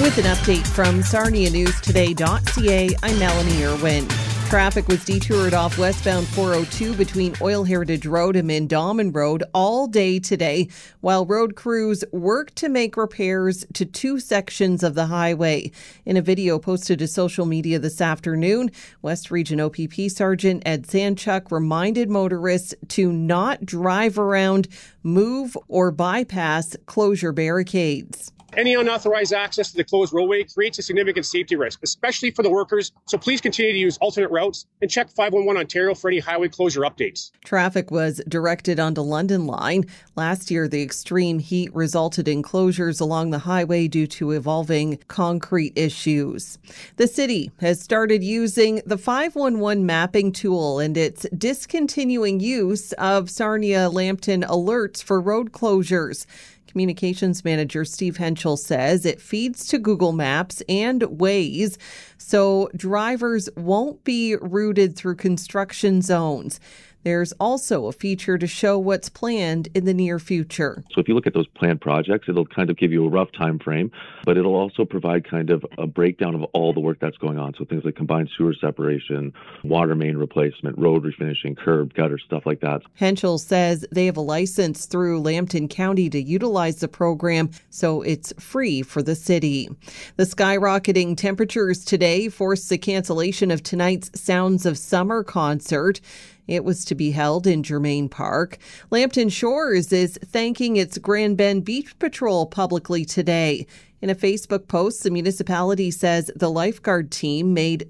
With an update from SarniaNewsToday.ca, I'm Melanie Irwin. Traffic was detoured off westbound 402 between Oil Heritage Road and Mindaumen Road all day today, while road crews worked to make repairs to two sections of the highway. In a video posted to social media this afternoon, West Region OPP Sergeant Ed Sanchuk reminded motorists to not drive around, move, or bypass closure barricades. Any unauthorized access to the closed roadway creates a significant safety risk, especially for the workers. So please continue to use alternate routes and check 511 Ontario for any highway closure updates. Traffic was directed onto London Line. Last year, the extreme heat resulted in closures along the highway due to evolving concrete issues. The city has started using the 511 mapping tool, and it's discontinuing use of Sarnia Lambton alerts for road closures. Communications Manager Steve Henschel says it feeds to Google Maps and Waze, so drivers won't be routed through construction zones. There's also a feature to show what's planned in the near future. So if you look at those planned projects, it'll kind of give you a rough time frame, but it'll also provide kind of a breakdown of all the work that's going on. So things like combined sewer separation, water main replacement, road refinishing, curb, gutter, stuff like that. Henschel says they have a license through Lambton County to utilize the program, so it's free for the city. The skyrocketing temperatures today forced the cancellation of tonight's Sounds of Summer concert. It was to be held in Germain Park. Lambton Shores is thanking its Grand Bend Beach Patrol publicly today. In a Facebook post, the municipality says the lifeguard team made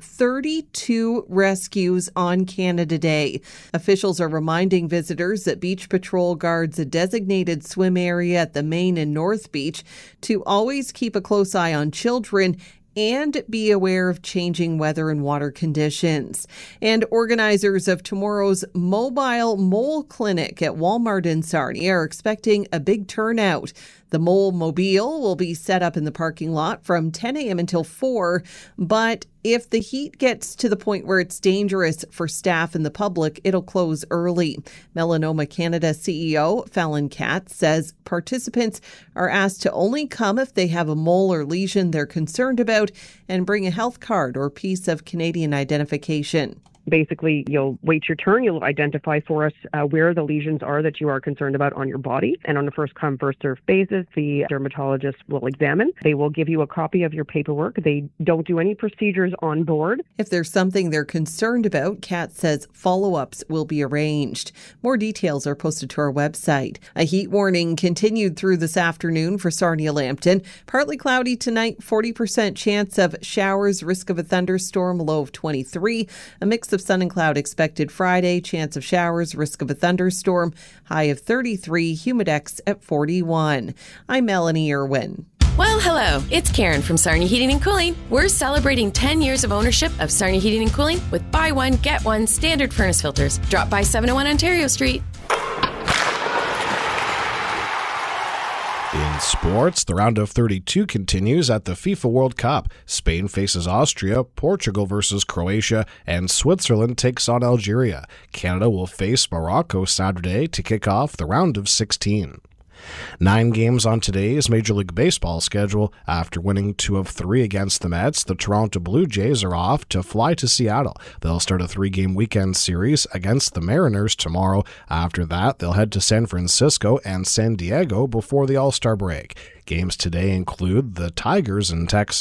32 rescues on Canada Day. Officials are reminding visitors that Beach Patrol guards a designated swim area at the Main and North Beach to always keep a close eye on children and be aware of changing weather and water conditions. And organizers of tomorrow's Mobile Mole Clinic at Walmart in Sarnia are expecting a big turnout. The Mole Mobile will be set up in the parking lot from 10 a.m. until 4, but if the heat gets to the point where it's dangerous for staff and the public, it'll close early. Melanoma Canada CEO Fallon Katz says participants are asked to only come if they have a mole or lesion they're concerned about and bring a health card or piece of Canadian identification. Basically, you'll wait your turn. You'll identify for us where the lesions are that you are concerned about on your body. And on a first-come, first-served basis, the dermatologist will examine. They will give you a copy of your paperwork. They don't do any procedures on board. If there's something they're concerned about, Kat says follow-ups will be arranged. More details are posted to our website. A heat warning continued through this afternoon for Sarnia Lambton. Partly cloudy tonight, 40% chance of showers, risk of a thunderstorm, low of 23. A mix of sun and cloud expected Friday, chance of showers, risk of a thunderstorm, high of 33, humidex at 41. I'm Melanie Irwin. Well, hello, it's Karen from Sarnia Heating and Cooling. We're celebrating 10 years of ownership of Sarnia Heating and Cooling with buy one, get one standard furnace filters. Drop by 701 Ontario Street. In sports, the round of 32 continues at the FIFA World Cup. Spain faces Austria, Portugal versus Croatia, and Switzerland takes on Algeria. Canada will face Morocco Saturday to kick off the round of 16. 9 games on today's Major League Baseball schedule. After winning 2 of 3 against the Mets, the Toronto Blue Jays are off to fly to Seattle. They'll start a 3-game weekend series against the Mariners tomorrow. After that, they'll head to San Francisco and San Diego before the All-Star break. Games today include the Tigers and Texans.